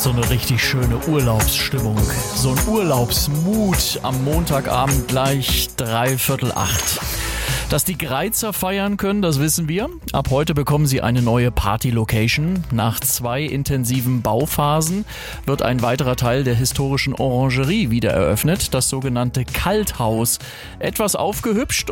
So eine richtig schöne Urlaubsstimmung. So ein Urlaubsmut am Montagabend gleich 7:45. Dass die Greizer feiern können, das wissen wir. Ab heute bekommen sie eine neue Party-Location. Nach 2 intensiven Bauphasen wird ein weiterer Teil der historischen Orangerie wieder eröffnet, das sogenannte Kalthaus. Etwas aufgehübscht